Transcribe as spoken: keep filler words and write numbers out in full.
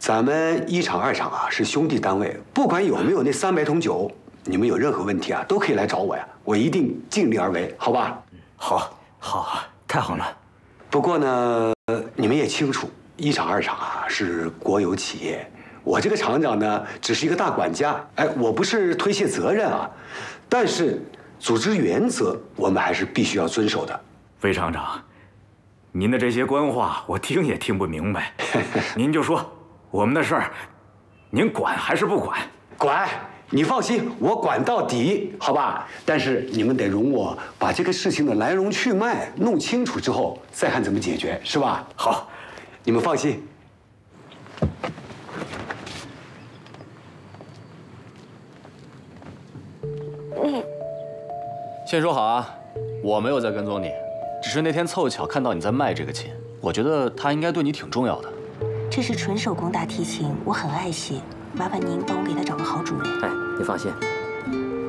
咱们一厂、二厂啊是兄弟单位，不管有没有那三百桶酒，你们有任何问题啊都可以来找我呀，我一定尽力而为，好吧？ 好，好，太好了。 不过呢，你们也清楚，一厂、二厂啊是国有企业，我这个厂长呢只是一个大管家，哎，我不是推卸责任啊，但是组织原则我们还是必须要遵守的。 魏厂长，您的这些官话我听也听不明白，您就说我们的事儿，您管还是不管？ 管，你放心，我管到底，好吧？但是你们得容我把这个事情的来龙去脉弄清楚之后，再看怎么解决，是吧？ 好， 你们放心。 你先说好啊，我没有在跟踪你，只是那天凑巧看到你在卖这个琴，我觉得它应该对你挺重要的。 这是纯手工大提琴，我很爱惜，麻烦您帮我给它找个好主人。 哎，你放心，